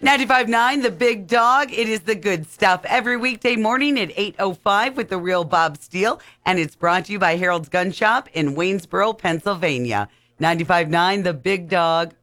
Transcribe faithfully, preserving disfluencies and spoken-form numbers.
ninety-five point nine, The Big Dog. It is the good stuff every weekday morning at eight oh five with the real Bob Steele. And it's brought to you by Harold's Gun Shop in Waynesboro, Pennsylvania. ninety-five point nine, The Big Dog.